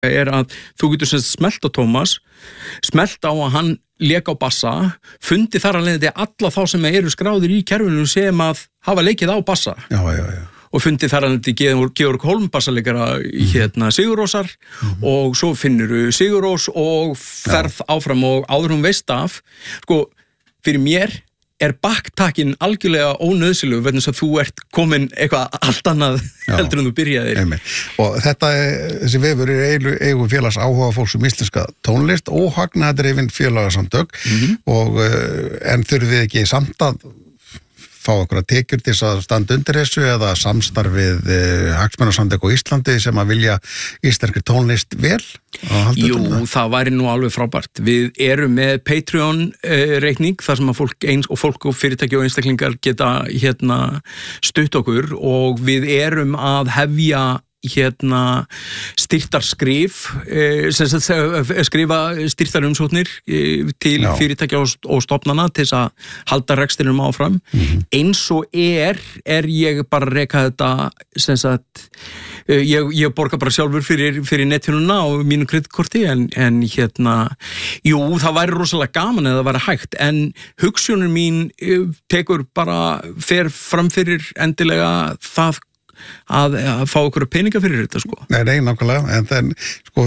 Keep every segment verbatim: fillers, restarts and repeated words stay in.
er að þú getur sem smelt á Tómas, smelt á að hann lék á bassa, fundi þar að leiðandi alla þá sem eru skráðir í kerfinu sem að hafa leikið á bassa. Já, já, já. Og fundi þar að leiðandi Georg Holm bassalegara í hérna Sigurrósar mm-hmm. og svo finnur Sigurrós og ferð já. Áfram og áður hún veist af, sko, fyrir mér er baktakinn algjörlega ónauðsynlegur vegna þess að þú ert komin eitthvað allt annað heldur en þú byrjaðir. Einmitt. Og þetta, þessi vefur er eigu, eigu félags áhuga fólks um íslenska tónlist og hagnaðardrifin félagasamtök mm-hmm. og en þurfið þið ekki samt að fá okkur að tekjur til að standa undir þessu eða samstarfið eh, hagsmunasamtök á Íslandi sem að vilja íslenskri tónlist vel? Jú, það væri nú alveg frábært. Við erum með Patreon eh, reikning þar sem að fólk eins og fólk og fyrirtæki og einstaklingar geta hérna stutt okkur og við erum að hefja hérna styrtarskrif eh, sem sagt skrifa styrtarumsóknir eh, til Já. Fyrirtækja og, og stofnana til þess að halda rekstrinum áfram mm-hmm. eins og er er ég bara að reka þetta sem sagt eh, ég, ég borga bara sjálfur fyrir, fyrir netthjóluna og mínu kreditkorti en, en hérna jú það væri rosalega gaman eða það væri hægt en hugsunum mín eh, tekur bara fer fram fyrir endilega það Að, að fá okkur peninga fyrir þetta sko. Nei, nei, nákvæmlega, en þann sko,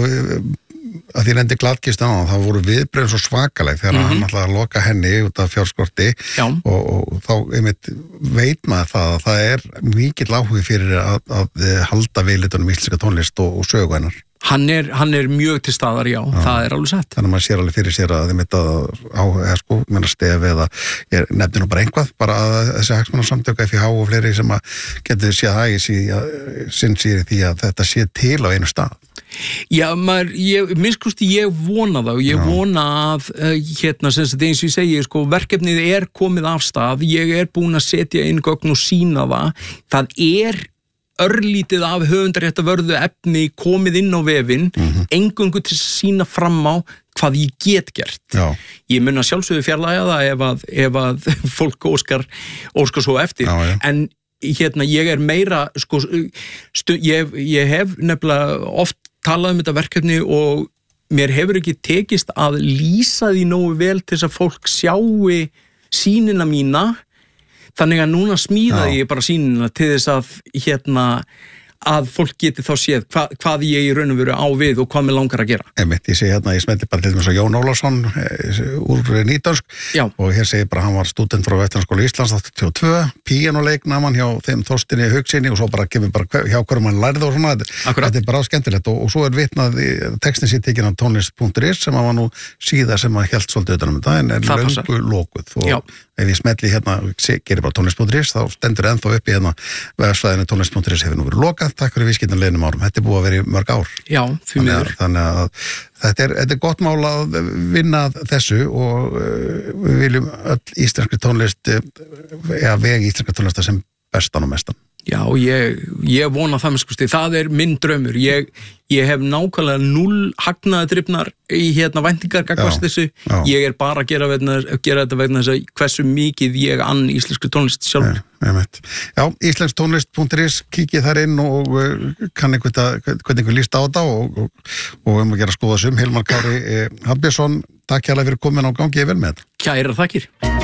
að því rendi gladkist á það voru viðbröð svo svakaleg þegar mm-hmm. hann ætlaði að loka henni út af fjárskorti og, og þá einmitt veit maður það að það er mikill áhugi fyrir að, að halda viðlitunum íslenska tónlist og, og sögu hennar. Hann er, hann er mjög til staðar, já, já, það er alveg satt. Þannig að maður sér alveg fyrir sér að þið mitt að á, eða sko, menna stef eða ég nefndi nú bara einhvað, bara að þessi hagsmunasamtök F I H og fleiri sem að getur séð að ég sinn sér því að þetta sé til á einu stað. Já, maður, ég, minnst ég vona það og ég já. Vona að hérna, sem sagt eins og ég segi, sko, verkefnið er komið af stað, ég er búin að setja inn gögn og sína það, það er örlítið af höfundarétta vörðu efni komið inn á vefinn, mm-hmm. eingöngu til að sína fram á hvað ég get gert. Já. Ég mun að sjálfsögðu fjarlægja það ef að, ef að fólk óskar, óskar svo eftir. Já, já. En hérna, ég er meira, sko, stu, ég, ég hef nefnilega oft talað um þetta verkefni og mér hefur ekki tekist að lýsa því nógu vel til þess að fólk sjáu sýnina mína. Þannig að núna smíðaði ég bara sýnina til þess að hérna að fólk geti þá séð hva, hvað ég í raun og veru á við og hvað mér langar að gera. Einmitt, ég segi hérna, ég smelti bara til þess að Jón Ólafsson úr nýdönsk Já. Og hér segi bara hann var stúdent frá Vestanskóla Íslands áttatíu og tvö, píanóleik naman hjá þeim Þorstinni Haugsinni og svo bara kemur bara hjá hverjum hann lærði og svona, þetta er bara skemmtilegt og, og svo er vitnað textin sér tekinn af tónlist punktur is sem að var nú síða sem að hélt svolítið utan um þetta en er löngu lokuð og Já. Ef ég smelli hérna, gerir bara tónlist punktur is þá stendur ennþá upp í hérna vefsvæðinu tónlist punktur is hefur nú verið lokað, takk fyrir viðskiptin liðnum árum, þetta er búið að vera í mörg ár. Já, því miður. Þannig að þetta er, þetta er gott mál að vinna þessu og uh, við viljum öll íslenski tónlist, eða vegi íslenska tónlista sem bestan og mestan. Já, ég, ég vona það með skusti, það er minn draumur, ég, ég hef nákvæmlega null hagnaðardrifnar í hérna væntingar gagnvart þessu, já. Ég er bara að gera, vegna, gera þetta vegna þess að hversu mikið ég ann íslensku tónlist sjálfur. Já, já íslensk tónlist punktur is, kikið þar inn og uh, kann einhvern hvernig einhver líst á þetta og, og, og um að gera skoða sum, Hilmar Kári eh, Hafbjörnsson, takk hérlega fyrir komin á gangi, ég vel með þetta. Kærar þakkir.